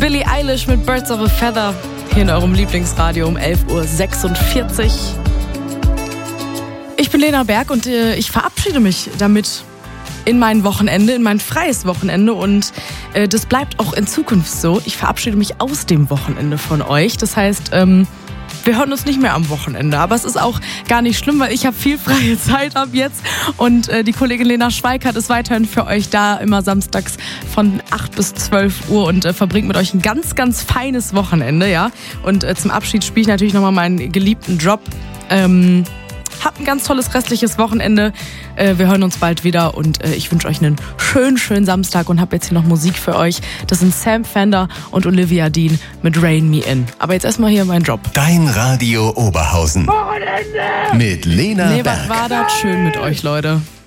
Billie Eilish mit Birds of a Feather hier in eurem Lieblingsradio um 11.46 Uhr. Ich bin Lena Berg und ich verabschiede mich damit in mein Wochenende, in mein freies Wochenende, und das bleibt auch in Zukunft so. Ich verabschiede mich aus dem Wochenende von euch. Das heißt, wir hören uns nicht mehr am Wochenende, aber es ist auch gar nicht schlimm, weil ich habe viel freie Zeit ab jetzt und die Kollegin Lena Schweikart ist weiterhin für euch da, immer samstags von 8 bis 12 Uhr und verbringt mit euch ein ganz, ganz feines Wochenende, ja. Und zum Abschied spiele ich natürlich nochmal meinen geliebten Drop. Habt ein ganz tolles restliches Wochenende. Wir hören uns bald wieder und ich wünsche euch einen schönen Samstag und habe jetzt hier noch Musik für euch. Das sind Sam Fender und Olivia Dean mit Rain Me In. Aber jetzt erstmal hier mein Job. Dein Radio Oberhausen. Wochenende! Mit Lena Berg. Was war das? Schön mit euch, Leute.